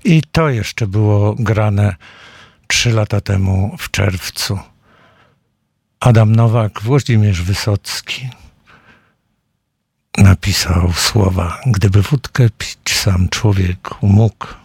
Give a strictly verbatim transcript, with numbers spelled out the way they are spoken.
I to jeszcze było grane trzy lata temu w czerwcu. Adam Nowak, Włodzimierz Wysocki napisał słowa: gdyby wódkę pić sam człowiek mógł,